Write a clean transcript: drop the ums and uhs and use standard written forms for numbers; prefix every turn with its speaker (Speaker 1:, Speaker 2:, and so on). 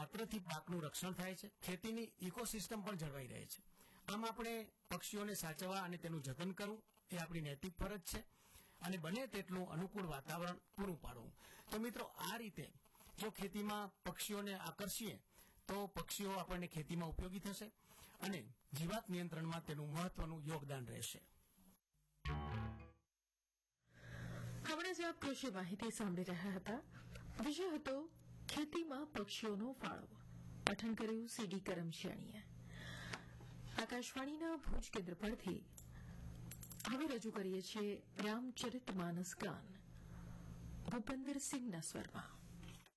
Speaker 1: માત્રથી પાકનું રક્ષણ થાય છે, ખેતીની ઇકોસિસ્ટમ પણ જળવાઈ રહે છે. આમ આપણે પક્ષીઓને સાચવવા અને તેનું જતન કરવું એ આપણી નૈતિક ફરજ છે અને બને તેટલું અનુકૂળ વાતાવરણ પૂરું પાડવું. તો મિત્રો, આ રીતે જો ખેતીમાં પક્ષીઓને આકર્ષીએ તો પક્ષીઓ આપણને ખેતીમાં ઉપયોગી થશે અને જીવાત નિયંત્રણમાં તેનું મહત્વનું યોગદાન રહેશે.
Speaker 2: હમણાં જ આપ કૃષિ માહિતી સાંભળી રહ્યા હતા. વિષય હતો ખેતીમાં પક્ષીઓનો ફાળો. પઠન કર્યું સીડી કરમશિયાણીએ. આકાશવાણીના ભુજ કેન્દ્ર પરથી હવે રજૂ કરીએ છીએ રામચરિત માનસ ગાન ભૂપેન્દ્રસિંહના સ્વરમાં.